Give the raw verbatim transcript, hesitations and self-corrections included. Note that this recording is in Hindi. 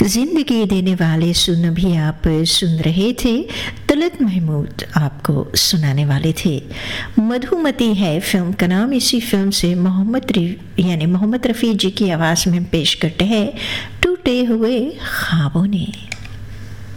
जिंदगी देने वाले सुन भी आप सुन रहे थे। तलत महमूद आपको सुनाने वाले थे। मधुमती है फिल्म का नाम। इसी फिल्म से मोहम्मद यानी मोहम्मद रफ़ी जी की आवाज़ में पेश करते हैं टूटे हुए ख्वाबों ने।